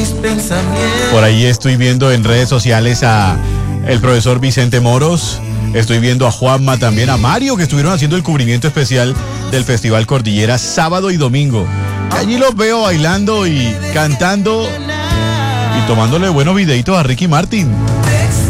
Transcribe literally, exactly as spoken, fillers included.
mis pensamientos. Por ahí estoy viendo en redes sociales a el profesor Vicente Moros. Estoy viendo a Juanma, también a Mario, que estuvieron haciendo el cubrimiento especial del Festival Cordillera sábado y domingo. Y allí los veo bailando y cantando y tomándole buenos videitos a Ricky Martin.